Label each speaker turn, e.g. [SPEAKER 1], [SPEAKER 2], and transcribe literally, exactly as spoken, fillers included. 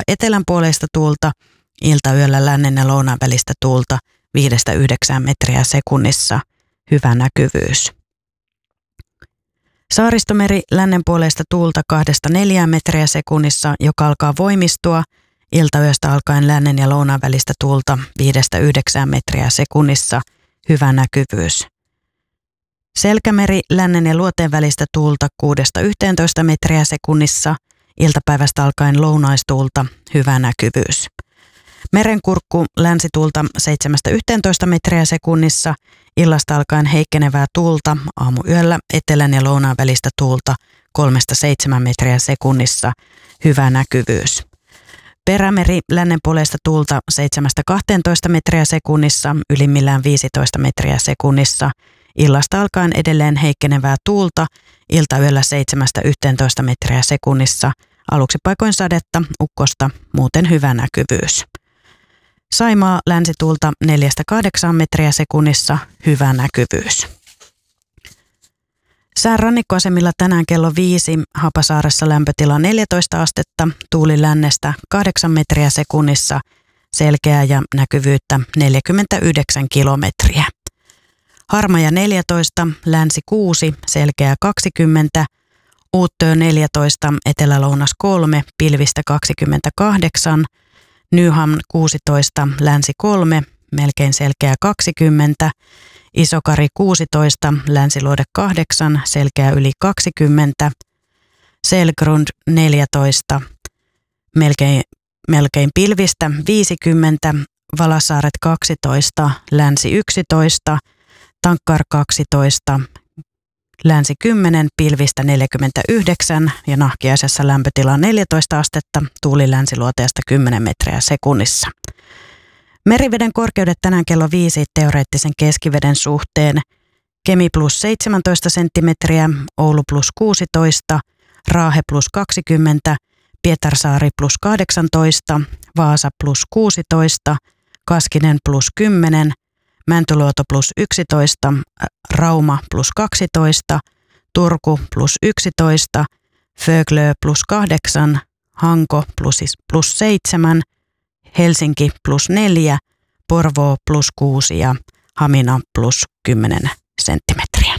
[SPEAKER 1] etelänpuoleista tuulta, iltayöllä lännen ja lounaan välistä tuulta viidestä yhdeksään metriä sekunnissa, hyvä näkyvyys. Saaristomeri lännenpuoleista tuulta kahdesta neljään metriä sekunnissa, joka alkaa voimistua, iltayöstä alkaen lännen ja lounaan välistä tuulta viidestä yhdeksään metriä sekunnissa, hyvä näkyvyys. Selkämeri lännen ja luoteen välistä tuulta kuudesta yhteentoista metriä sekunnissa, iltapäivästä alkaen lounaistuulta, hyvä näkyvyys. Merenkurkku länsituulta seitsemästä yhteentoista metriä sekunnissa, illasta alkaen heikkenevää tuulta, aamuyöllä etelän ja lounaan välistä tuulta kolmesta seitsemään metriä sekunnissa, hyvä näkyvyys. Perämeri lännenpuoleista tuulta seitsemästä kahteentoista metriä sekunnissa, ylimmillään viisitoista metriä sekunnissa, illasta alkaen edelleen heikkenevää tuulta, iltayöllä seitsemästä yhteentoista metriä sekunnissa, aluksi paikoin sadetta, ukkosta, muuten hyvä näkyvyys. Saimaa länsituulta neljästä kahdeksaan metriä sekunnissa, hyvä näkyvyys. Sään rannikkoasemilla tänään kello viisi, Hapasaaressa lämpötila neljätoista astetta, tuuli lännestä kahdeksan metriä sekunnissa, selkeää ja näkyvyyttä neljäkymmentäyhdeksän kilometriä. Harmaja neljätoista, länsi kuusi, selkeää kaksikymmentä, Uuttöö neljätoista, etelä-lounas kolme, pilvistä kaksikymmentäkahdeksan, Nyham kuusitoista, länsi kolme, melkein selkeää kaksikymmentä, Isokari kuusitoista, länsiluode kahdeksan, selkeää yli kaksikymmentä, Selgrund neljätoista, melkein, melkein pilvistä viisikymmentä, Valasaaret kaksitoista, länsi yksitoista, Tankkar kaksitoista, länsi kymmenen, pilvistä neljäkymmentäyhdeksän ja Nahkiaisessa lämpötila neljätoista astetta, tuuli länsiluoteesta kymmenen metriä sekunnissa. Meriveden korkeudet tänään kello viisi teoreettisen keskiveden suhteen. Kemi plus seitsemäntoista senttimetriä, Oulu plus kuusitoista, Raahe plus kaksikymmentä, Pietarsaari plus kahdeksantoista, Vaasa plus kuusitoista, Kaskinen plus kymmenen, Mäntyluoto plus yksitoista, Rauma plus kaksitoista, Turku plus yksitoista, Föglö plus kahdeksan, Hanko plus, plus seitsemän, Helsinki plus neljä, Porvoo plus kuusi ja Hamina plus kymmenen senttimetriä.